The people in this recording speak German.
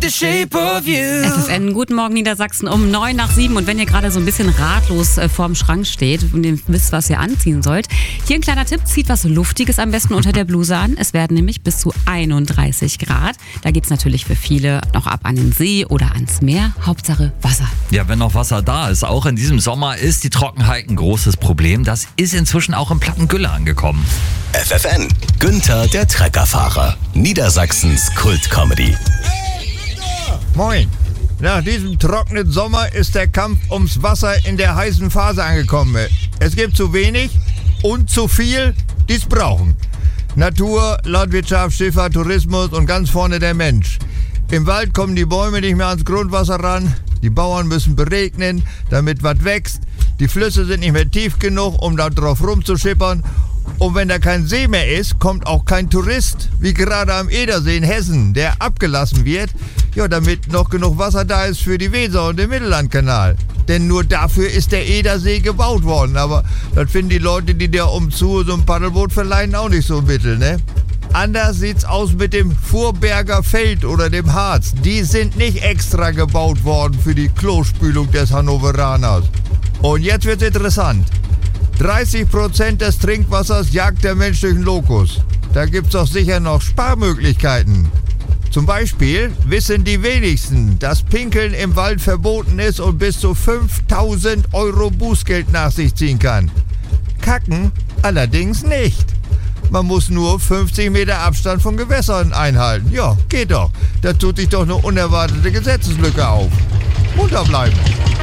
the shape of you. FFN, guten Morgen Niedersachsen um 7:09. Und wenn ihr gerade so ein bisschen ratlos vorm Schrank steht und ihr wisst, was ihr anziehen sollt, hier ein kleiner Tipp, zieht was Luftiges am besten unter der Bluse an. Es werden nämlich bis zu 31 Grad. Da geht's natürlich für viele noch ab an den See oder ans Meer. Hauptsache Wasser. Ja, wenn noch Wasser da ist, auch in diesem Sommer ist die Trockenheit ein großes Problem. Das ist inzwischen auch im Plattengülle angekommen. FFN, Günther der Treckerfahrer, Niedersachsens Kult-Comedy. Moin. Nach diesem trockenen Sommer ist der Kampf ums Wasser in der heißen Phase angekommen. Es gibt zu wenig und zu viel, die es brauchen. Natur, Landwirtschaft, Schifffahrt, Tourismus und ganz vorne der Mensch. Im Wald kommen die Bäume nicht mehr ans Grundwasser ran. Die Bauern müssen beregnen, damit was wächst. Die Flüsse sind nicht mehr tief genug, um da drauf rumzuschippern. Und wenn da kein See mehr ist, kommt auch kein Tourist, wie gerade am Edersee in Hessen, der abgelassen wird, ja, damit noch genug Wasser da ist für die Weser und den Mittellandkanal. Denn nur dafür ist der Edersee gebaut worden. Aber das finden die Leute, die da umzu so ein Paddelboot verleihen, auch nicht so mittel, ne? Anders sieht's aus mit dem Vorberger Feld oder dem Harz. Die sind nicht extra gebaut worden für die Klospülung des Hannoveraners. Und jetzt wird's interessant. 30% des Trinkwassers jagt der Mensch durch den Lokus. Da gibt's doch sicher noch Sparmöglichkeiten. Zum Beispiel wissen die wenigsten, dass Pinkeln im Wald verboten ist und bis zu 5.000 Euro Bußgeld nach sich ziehen kann. Kacken allerdings nicht. Man muss nur 50 Meter Abstand von Gewässern einhalten. Ja, geht doch. Da tut sich doch eine unerwartete Gesetzeslücke auf. Munter bleiben.